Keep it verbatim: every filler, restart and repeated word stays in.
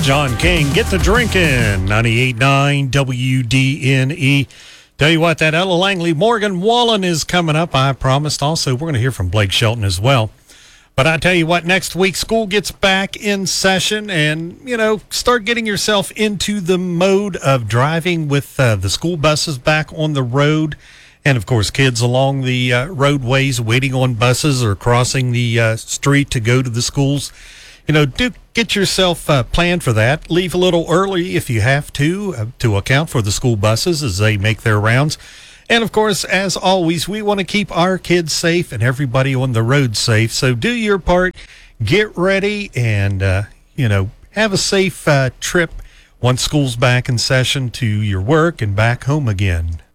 John King, Get to Drinking, ninety-eight point nine W D N E. Tell you what, that Ella Langley Morgan Wallen is coming up. I promised also we're going to hear from Blake Shelton as well. But I tell you what, next week school gets back in session, and, you know, start getting yourself into the mode of driving with uh, the school buses back on the road. And, of course, kids along the uh, roadways waiting on buses or crossing the uh, street to go to the schools. You know, do get yourself uh, planned for that. Leave a little early if you have to, uh, to account for the school buses as they make their rounds. And, of course, as always, we want to keep our kids safe and everybody on the road safe. So do your part, get ready, and, uh, you know, have a safe uh, trip once school's back in session to your work and back home again.